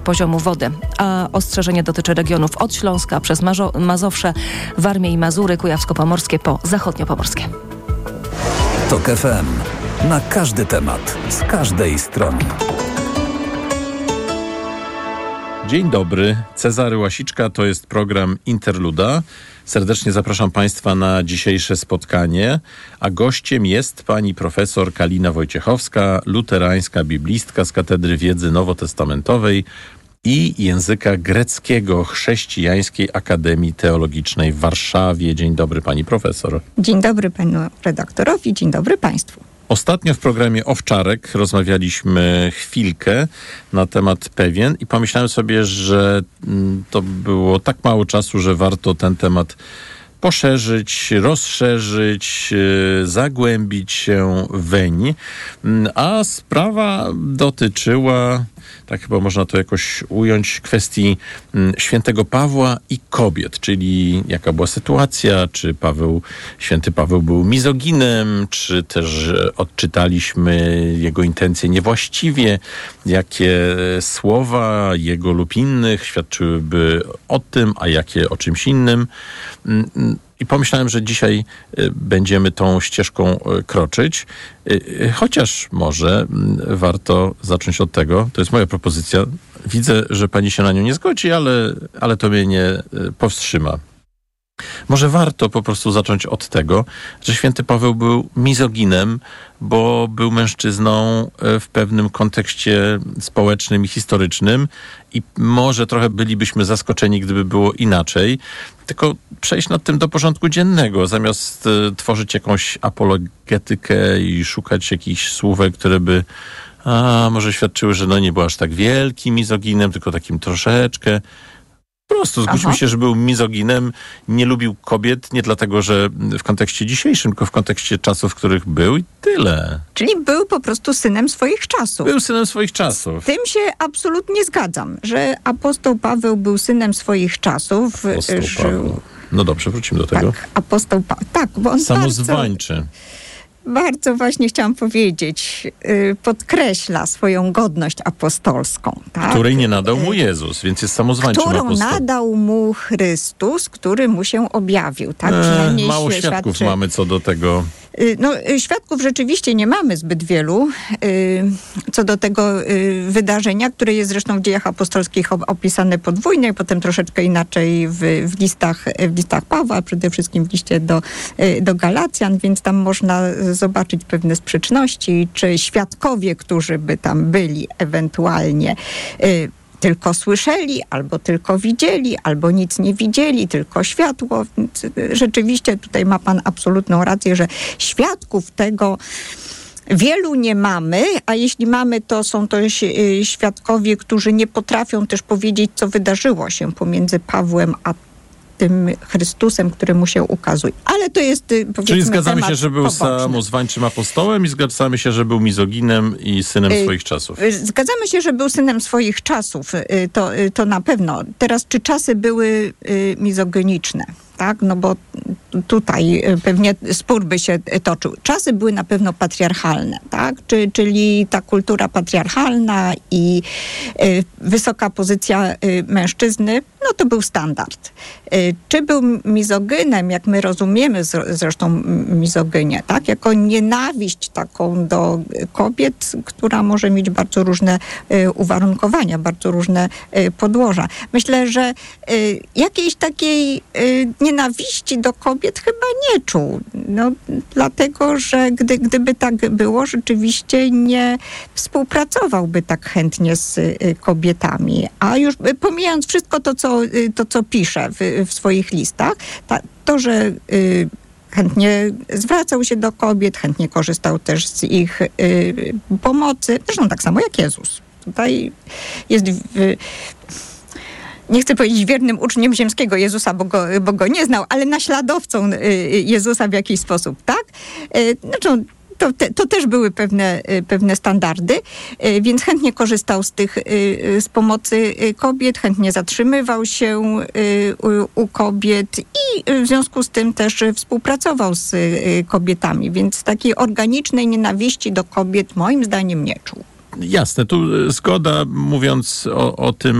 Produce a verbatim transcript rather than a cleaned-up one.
poziomu wody. A ostrzeżenie dotyczy regionów od Śląska przez Mazo- Mazowsze, Warmię i Mazury, Kujawsko-Pomorskie po Zachodniopomorskie. TOK F M. Na każdy temat, z każdej strony. Dzień dobry, Cezary Łasiczka, to jest program Interluda. Serdecznie zapraszam Państwa na dzisiejsze spotkanie, a gościem jest pani profesor Kalina Wojciechowska, luterańska biblistka z Katedry Wiedzy Nowotestamentowej i Języka Greckiego Chrześcijańskiej Akademii Teologicznej w Warszawie. Dzień dobry pani profesor. Dzień dobry panu redaktorowi, dzień dobry państwu. Ostatnio w programie Owczarek rozmawialiśmy chwilkę na temat pewien i pomyślałem sobie, że to było tak mało czasu, że warto ten temat poszerzyć, rozszerzyć, zagłębić się weń. A sprawa dotyczyła, tak chyba można to jakoś ująć, kwestii świętego Pawła i kobiet, czyli jaka była sytuacja, czy Paweł, święty Paweł był mizoginem, czy też odczytaliśmy jego intencje niewłaściwie, jakie słowa jego lub innych świadczyłyby o tym, a jakie o czymś innym. I pomyślałem, że dzisiaj będziemy tą ścieżką kroczyć, chociaż może warto zacząć od tego, to jest moja propozycja. Widzę, że pani się na nią nie zgodzi, ale, ale to mnie nie powstrzyma. Może warto po prostu zacząć od tego, że święty Paweł był mizoginem, bo był mężczyzną w pewnym kontekście społecznym i historycznym i może trochę bylibyśmy zaskoczeni, gdyby było inaczej. Tylko przejść nad tym do porządku dziennego, zamiast tworzyć jakąś apologetykę i szukać jakichś słówek, które by a, może świadczyły, że no nie był aż tak wielkim mizoginem, tylko takim troszeczkę. Po prostu zgódźmy Aha. się, że był mizoginem, nie lubił kobiet, nie dlatego, że w kontekście dzisiejszym, tylko w kontekście czasów, w których był i tyle. Czyli był po prostu synem swoich czasów. Był synem swoich czasów. Z tym się absolutnie zgadzam, że apostoł Paweł był synem swoich czasów. Apostoł żył... Paweł. No dobrze, wrócimy do tego. Tak, apostoł Paweł. Tak, bo on Samozwańczy. bardzo, bardzo właśnie chciałam powiedzieć, yy, podkreśla swoją godność apostolską. Tak? Której nie nadał mu Jezus, więc jest samozwańczym Którą apostołem. nadał mu Chrystus, który mu się objawił. Tak? Eee, mało świadczy... świadków mamy co do tego. No, świadków rzeczywiście nie mamy zbyt wielu co do tego wydarzenia, które jest zresztą w Dziejach Apostolskich opisane podwójnie, i potem troszeczkę inaczej w, w, listach, w listach Pawła, przede wszystkim w liście do, do Galacjan, więc tam można zobaczyć pewne sprzeczności, czy świadkowie, którzy by tam byli ewentualnie tylko słyszeli, albo tylko widzieli, albo nic nie widzieli, tylko światło. Rzeczywiście tutaj ma pan absolutną rację, że świadków tego wielu nie mamy, a jeśli mamy, to są to świadkowie, którzy nie potrafią też powiedzieć, co wydarzyło się pomiędzy Pawłem a tym Chrystusem, który mu się ukazuje. Ale to jest, powiedzmy, Czyli zgadzamy się, że był poboczny. samozwańczym apostołem i zgadzamy się, że był mizoginem i synem swoich czasów. Zgadzamy się, że był synem swoich czasów. To, to na pewno. Teraz, czy czasy były mizoginiczne? Tak? No bo tutaj pewnie spór by się toczył. Czasy były na pewno patriarchalne, tak? Czy, czyli ta kultura patriarchalna i y, wysoka pozycja y, mężczyzny, no to był standard. Y, czy był mizogynem, jak my rozumiemy z, zresztą mizogynię, tak? Jako nienawiść taką do kobiet, która może mieć bardzo różne y, uwarunkowania, bardzo różne y, podłoża. Myślę, że y, jakiejś takiej y, nienawiści do kobiet chyba nie czuł. No, dlatego, że gdy, gdyby tak było, rzeczywiście nie współpracowałby tak chętnie z y, kobietami. A już y, pomijając wszystko to, co, y, to, co pisze w, w swoich listach, ta, to, że y, chętnie zwracał się do kobiet, chętnie korzystał też z ich y, pomocy. Zresztą tak samo jak Jezus. Tutaj jest... Y, nie chcę powiedzieć wiernym uczniem ziemskiego Jezusa, bo go, bo go nie znał, ale naśladowcą Jezusa w jakiś sposób, tak? Znaczy, to, te, to też były pewne, pewne standardy, więc chętnie korzystał z tych, z pomocy kobiet, chętnie zatrzymywał się u, u kobiet i w związku z tym też współpracował z kobietami, więc takiej organicznej nienawiści do kobiet moim zdaniem nie czuł. Jasne, tu zgoda, mówiąc o, o tym,